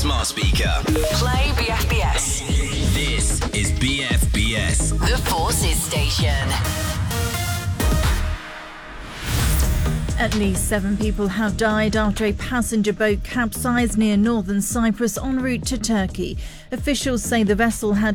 smart speaker. Play BFBS. This is BFBS. The Forces Station. At least 7 people have died after a passenger boat capsized near northern Cyprus en route to Turkey. Officials say the vessel had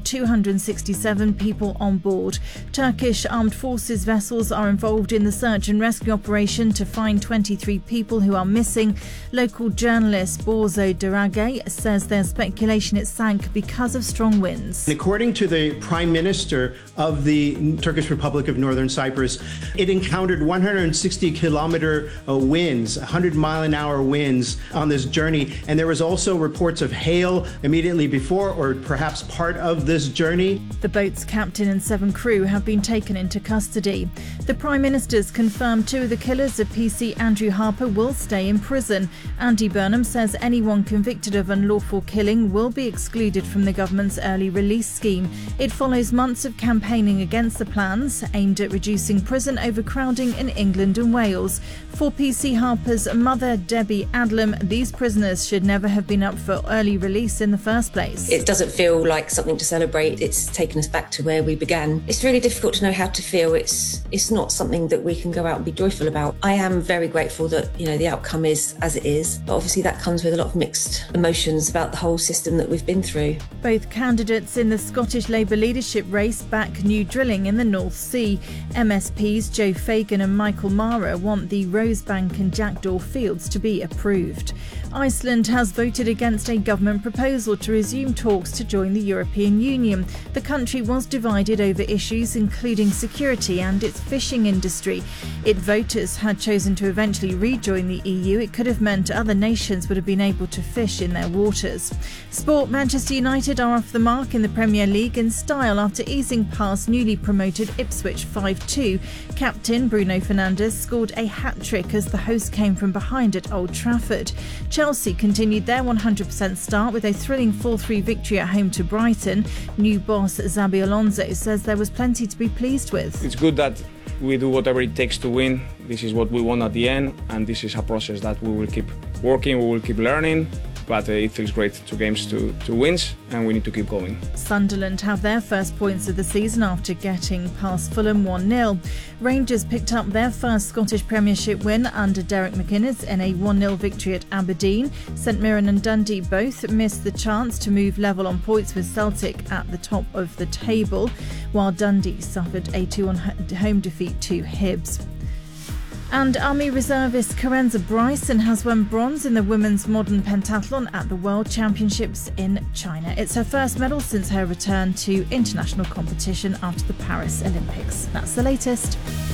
267 people on board. Turkish armed forces vessels are involved in the search and rescue operation to find 23 people who are missing. Local journalist Borzo Darage says there's speculation it sank because of strong winds. According to the Prime Minister of the Turkish Republic of Northern Cyprus, it encountered 160-kilometer winds, 100-mile-an-hour winds on this journey. And there was also reports of hail immediately before or perhaps part of this journey. The boat's captain and 7 crew have been taken into custody. The Prime Minister's confirmed 2 of the killers of PC Andrew Harper will stay in prison. Andy Burnham says anyone convicted of unlawful killing will be excluded from the government's early release scheme. It follows months of campaigning against the plans aimed at reducing prison overcrowding in England and Wales. For PC Harper's mother, Debbie Adlam, these prisoners should never have been up for early release in the first place. It doesn't feel like something to celebrate. It's taken us back to where we began. It's really difficult to know how to feel. It's not something that we can go out and be joyful about. I am very grateful that, the outcome is as it is. But obviously that comes with a lot of mixed emotions about the whole system that we've been through. Both candidates in the Scottish Labour leadership race back new drilling in the North Sea. MSPs Joe Fagan and Michael Mara want the Rosebank and Jackdaw fields to be approved. Iceland has voted against a government proposal to resume talks to join the European Union. The country was divided over issues including security and its fishing industry. If voters had chosen to eventually rejoin the EU, it could have meant other nations would have been able to fish in their waters. Sport: Manchester United are off the mark in the Premier League in style after easing past newly promoted Ipswich 5-2. Captain Bruno Fernandes scored a hat-trick as the host came from behind at Old Trafford. Chelsea continued their 100% start with a thrilling 4-3 victory at home to Brighton. New boss Xabi Alonso says there was plenty to be pleased with. It's good that we do whatever it takes to win. This is what we want at the end, and this is a process that we will keep working, we will keep learning. But it feels great, 2 games to wins, and we need to keep going. Sunderland have their first points of the season after getting past Fulham 1-0. Rangers picked up their first Scottish Premiership win under Derek McInnes in a 1-0 victory at Aberdeen. St Mirren and Dundee both missed the chance to move level on points with Celtic at the top of the table, while Dundee suffered a 2-1 home defeat to Hibs. And Army reservist Karenza Bryson has won bronze in the women's modern pentathlon at the World Championships in China. It's her first medal since her return to international competition after the Paris Olympics. That's the latest.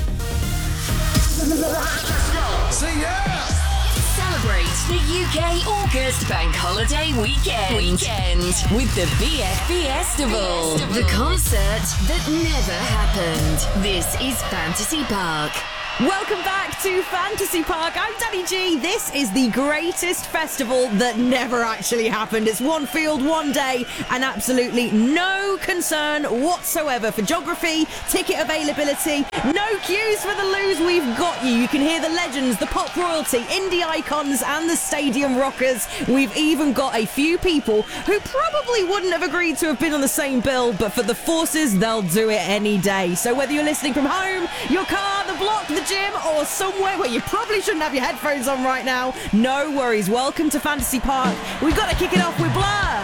See ya! Celebrate the UK August Bank Holiday weekend with the BFBestival, the concert that never happened. This is Fantasy Park. Welcome back to Fantasy Park. I'm Danny G. This is the greatest festival that never actually happened. It's one field, one day, and absolutely no concern whatsoever for geography, ticket availability, no queues for the loos. We've got you. You can hear the legends, the pop royalty, indie icons, and the stadium rockers. We've even got a few people who probably wouldn't have agreed to have been on the same bill, but for the Forces, they'll do it any day. So whether you're listening from home, your car, the block, the gym, or somewhere where you probably shouldn't have your headphones on right now, no worries. Welcome to Fantasy Park. We've got to kick it off with Blur.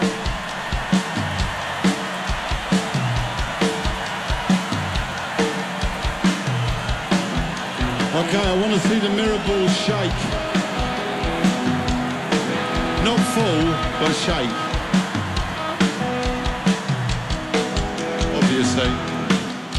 Okay, I want to see the mirror ball shake. Not full, but shake. Obviously.